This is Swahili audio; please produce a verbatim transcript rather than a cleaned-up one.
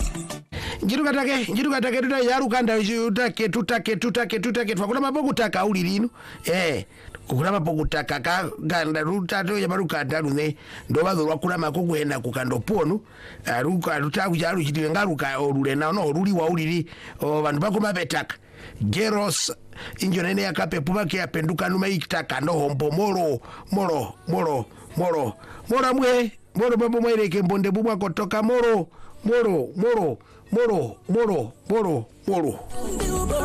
Njiruka take, njiruka take tuta yarukanda utake tutake tutake tutake twakula mapokutaka uli lino. Eh, kukula mapokutaka ka ganda rutato ya marukanda rune ndo bazo lwakula makugwenda kukando ponu aruka rutaku jaru chitilenga ruka olule na no oluli wa ulili bantu bakoma betaka. Geros injonene yakape pubake yapenduka numa ikitaka no hombo moro moro moro moro moro mwe moro babo mweleke mbonde bubwa kotoka moro moro moro moro moro moro moro